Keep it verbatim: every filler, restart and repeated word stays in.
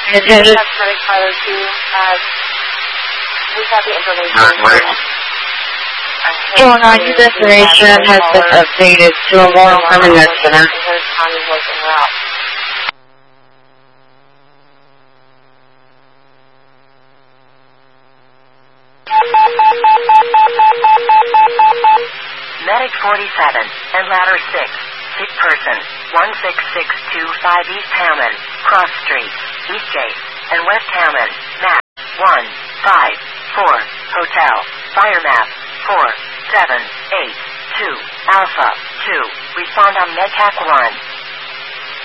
And then that's Medic Tyler two. Uh, we got the information. four nine, your destination has been updated to a more permanent center. Medic forty-seven and ladder six, sick person, one six six two five East Hammond, Cross Street, Eastgate, and West Hammond, map one five four, hotel, fire map four seven eight two, Alpha two, respond on MedTac one.